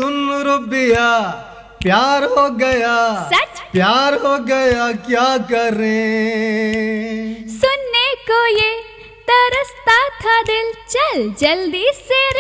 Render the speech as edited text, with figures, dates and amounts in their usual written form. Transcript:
सुन रुबिया, प्यार हो गया, सच? प्यार हो गया, क्या करें? सुनने को ये तरसता था दिल, चल जल्दी से